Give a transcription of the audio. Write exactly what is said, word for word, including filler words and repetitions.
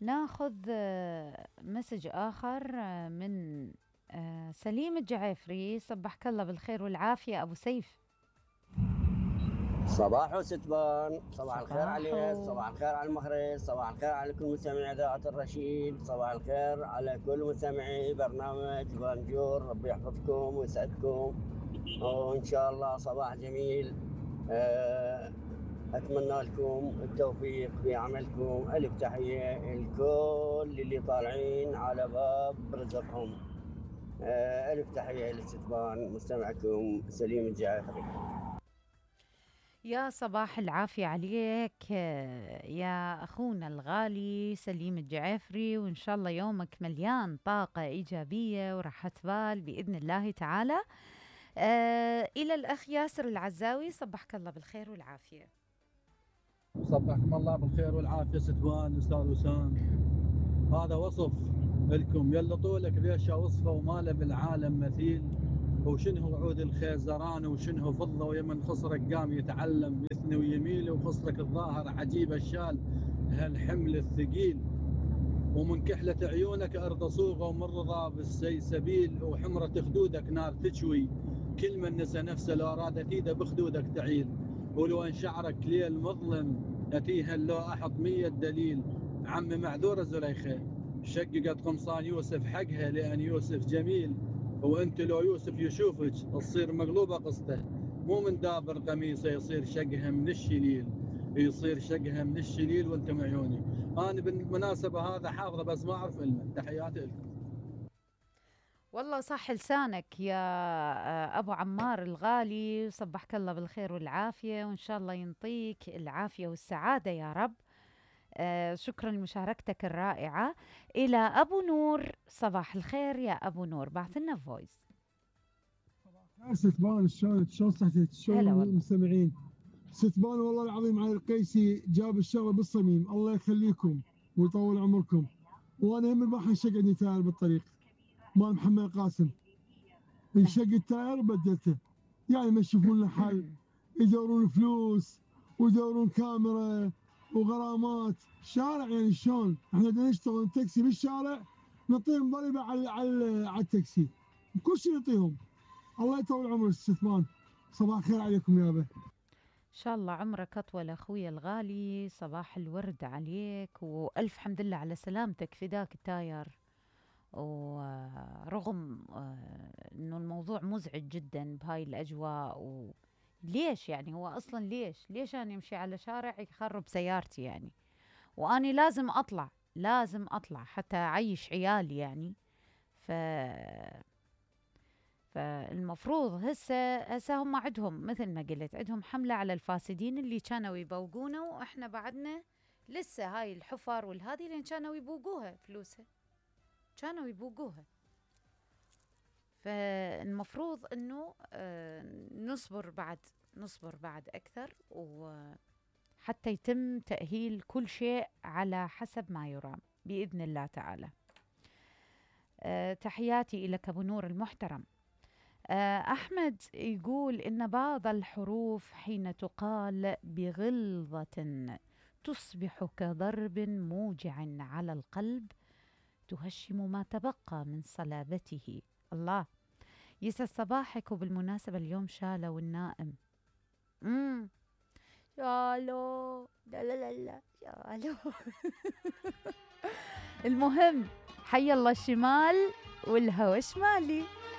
ناخذ آه، مسج آخر آه، من آه، سليم الجعيفري. صبحك الله بالخير والعافية أبو سيف. صباح ستبان، صباح الخير عليك، صباحو. صباح الخير على المخرج، صباح الخير على كل مستمعي إذاعة الرشيد، صباح الخير على كل مستمعي برنامج بانجور. ربي يحفظكم ويسعدكم وإن شاء الله صباح جميل. آه، أتمنى لكم التوفيق في عملكم. ألف تحية الكل اللي طالعين على باب رزقهم. آه، ألف تحية للستبان، مستمعكم سليم الجعفري. يا صباح العافية عليك آه، يا أخونا الغالي سليم الجعيفري، وإن شاء الله يومك مليان طاقة إيجابية وراحة بال بإذن الله تعالى. آه إلى الأخ ياسر العزاوي، صبحك الله بالخير والعافية. صبحكم الله بالخير والعافيه ستوان استاذ وسام. هذا وصف لكم يلا طولك بيشا وصفه وما له بالعالم مثيل. وشنه وعود الخيزران وشنه فضه ويمن خصرك قام يتعلم يثني ويميل وخصرك الظاهر عجيب الشال هالحمل الثقيل. ومن كحلة عيونك أرض صوغة ومن رضا بالسيسبيل وحمرة خدودك نار تشوي. كل من نسى نفسه لو أراد أثيده بخدودك تعيل. ولو أن شعرك ليل مظلم أتيها لو أحط مية دليل. عم معذورة زليخة شققت قمصان يوسف حقها لأن يوسف جميل. وأنت لو يوسف يشوفك تصير مقلوبة قصته. مو من دابر قميصه يصير شقها من الشليل. يصير شقها من الشليل وانتم عيوني. انا بالمناسبه هذا حافظه بس ما اعرف علمه. تحياتي لكم. والله صح لسانك يا آه، أبو عمار الغالي، صبحك الله بالخير والعافية، وإن شاء الله ينطيك العافية والسعادة يا رب. آه شكرا لمشاركتك الرائعة. إلى أبو نور، صباح الخير يا أبو نور، بعث لنا فويس. يا ستبان شلونك؟ شلون صحتك؟ شلون هلا والله. المستمعين؟ ستبان والله العظيم علي القيسي جاب الشغله بالصميم، الله يخليكم ويطول عمركم. وانا هم البارحه انشق عندي تاير بالطريق مال محمد قاسم، انشق التاير بدلته. يعني ما يشوفون له حل، يدورون فلوس ويدورون كاميرا وغرامات شارع. يعني شلون احنا بدنا نشتغل تاكسي بالشارع نعطيهم ضريبه على على على التاكسي، كل شيء نعطيهم. الله يطول عمر الستمان. صباح الخير عليكم يابا. إن شاء الله عمرك أطول أخوي الغالي، صباح الورد عليك، وألف حمد لله على سلامتك، فداك التاير. ورغم آه، إنه الموضوع مزعج جدا بهاي الأجواء، وليش يعني هو أصلا ليش ليش أنا أمشي على شارع يخرب سيارتي يعني، وأني لازم أطلع لازم أطلع حتى أعيش عيالي يعني. ف فالمفروض هسه هسه هم عندهم مثل ما قلت عندهم حملة على الفاسدين اللي كانوا يبوقونا، وإحنا بعدنا لسه هاي الحفر والهذي اللي كانوا يبوقوها فلوسها، كانوا يبوقوها. فالمفروض انه آه، نصبر بعد نصبر بعد اكثر، وحتى يتم تأهيل كل شيء على حسب ما يرام بإذن الله تعالى. آه، تحياتي لك أبو نور المحترم. آه، أحمد يقول إن بعض الحروف حين تقال بغلظة تصبح كضرب موجع على القلب، تهشم ما تبقى من صلابته. الله يسعد صباحك. وبالمناسبة اليوم شالوا النائم. امم شالوا، لا لا لا لا شالوا. المهم، حي الله الشمال والهوى شمالي.